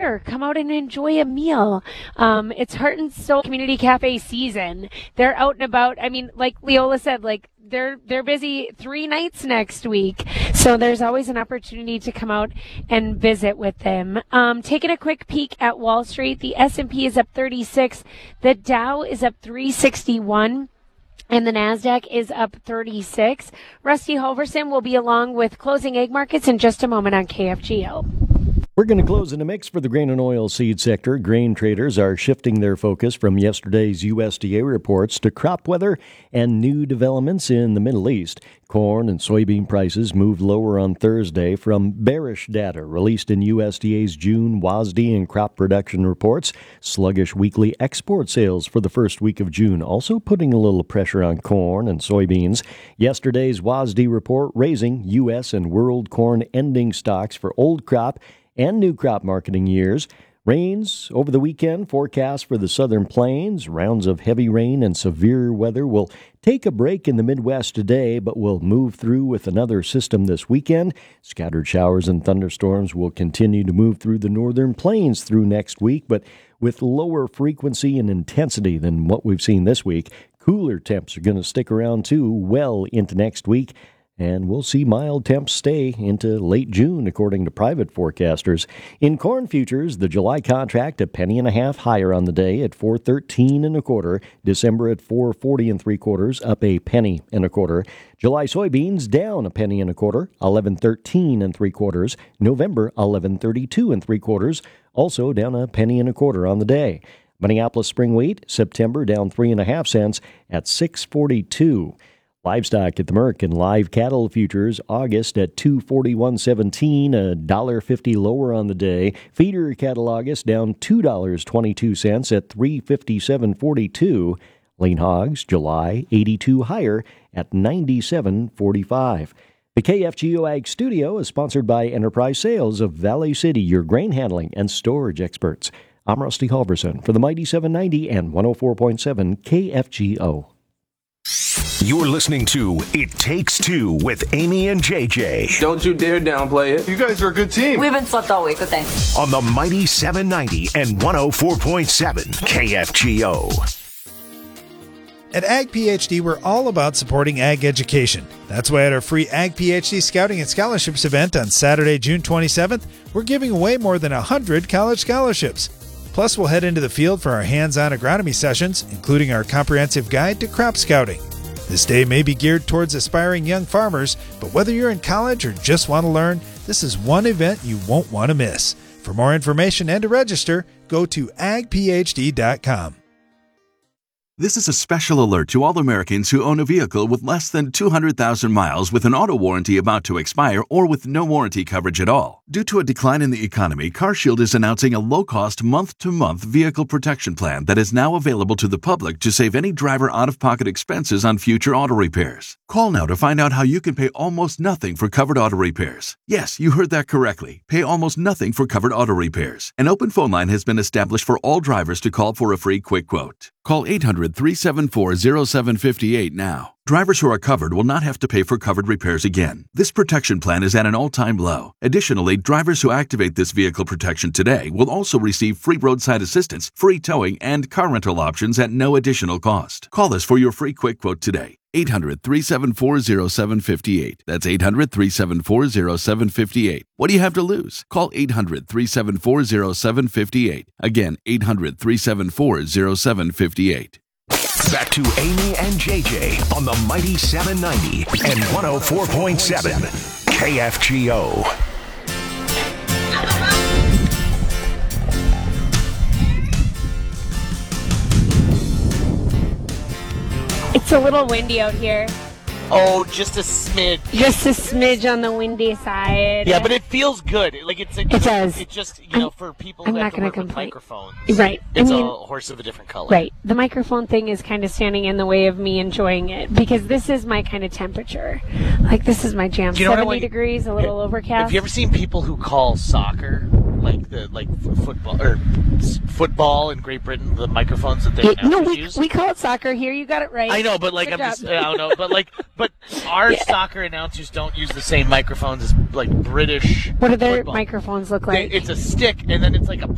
order. Come out and enjoy a meal. It's Heart and Soul Community Cafe season. They're out and about. I mean, like Leola said, like they're busy 3 nights next week. So there's always an opportunity to come out and visit with them. Taking a quick peek at Wall Street, the S&P is up 36. The Dow is up 361. And the NASDAQ is up 36. Rusty Halverson will be along with closing egg markets in just a moment on KFGO. We're going to close in a mix for the grain and oil seed sector. Grain traders are shifting their focus from yesterday's USDA reports to crop weather and new developments in the Middle East. Corn and soybean prices moved lower on Thursday from bearish data released in USDA's June WASDE and crop production reports. Sluggish weekly export sales for the first week of June also putting a little pressure on corn and soybeans. Yesterday's WASDE report raising U.S. and world corn ending stocks for old crop and new crop marketing years. Rains over the weekend forecast for the southern plains. Rounds of heavy rain and severe weather will take a break in the Midwest today, but will move through with another system this weekend. Scattered showers and thunderstorms will continue to move through the northern plains through next week, but with lower frequency and intensity than what we've seen this week. Cooler temps are going to stick around too well into next week. And we'll see mild temps stay into late June, according to private forecasters. In corn futures, the July contract $0.015 higher on the day at $4.13 1/4. December at $4.40 3/4, up $0.01 1/4. July soybeans down $0.01 1/4, $11.13 3/4. November $11.32 3/4, also down $0.01 1/4 on the day. Minneapolis spring wheat, September down 3.5 cents at $6.42. Livestock at the Merck live cattle futures, August at $241.17, $1.50 lower on the day. Feeder cattle August down $2.22 at $357.42. Lean hogs, July, 82 higher at $97.45. The KFGO Ag Studio is sponsored by Enterprise Sales of Valley City, your grain handling and storage experts. I'm Rusty Halverson for the Mighty 790 and 104.7 KFGO. You're listening to It Takes Two with Amy and JJ. Don't you dare downplay it. You guys are a good team. We haven't slept all week, but thanks. On the Mighty 790 and 104.7 KFGO. At Ag PhD, we're all about supporting ag education. That's why at our free Ag PhD Scouting and Scholarships event on Saturday, June 27th, we're giving away more than 100 college scholarships. Plus, we'll head into the field for our hands-on agronomy sessions, including our comprehensive guide to crop scouting. This day may be geared towards aspiring young farmers, but whether you're in college or just want to learn, this is one event you won't want to miss. For more information and to register, go to agphd.com. This is a special alert to all Americans who own a vehicle with less than 200,000 miles with an auto warranty about to expire or with no warranty coverage at all. Due to a decline in the economy, CarShield is announcing a low-cost month-to-month vehicle protection plan that is now available to the public to save any driver out-of-pocket expenses on future auto repairs. Call now to find out how you can pay almost nothing for covered auto repairs. Yes, you heard that correctly. Pay almost nothing for covered auto repairs. An open phone line has been established for all drivers to call for a free quick quote. Call 800-374-0758 now. Drivers who are covered will not have to pay for covered repairs again. This protection plan is at an all-time low. Additionally, drivers who activate this vehicle protection today will also receive free roadside assistance, free towing, and car rental options at no additional cost. Call us for your free quick quote today. 800-374-0758. That's 800-374-0758. What do you have to lose? Call 800-374-0758. Again, 800-374-0758. Back to Amy and JJ on the Mighty 790 and 104.7 KFGO. It's a little windy out here. Oh, just a smidge. Just a smidge on the windy side. Yeah, but it feels good. Like it does. It just, for people I'm who have not to gonna work with complain. microphones. Right. It's a horse of a different color. Right. The microphone thing is kind of standing in the way of me enjoying it because this is my kind of temperature. Like, this is my jam. 70 degrees, a little overcast. Have you ever seen people who call soccer football in Great Britain, the microphones that they use? We call it soccer here. You got it right. I know, but I don't know, but our soccer announcers don't use the same microphones as British. What do their football. microphones look like? It's a stick, and then it's like a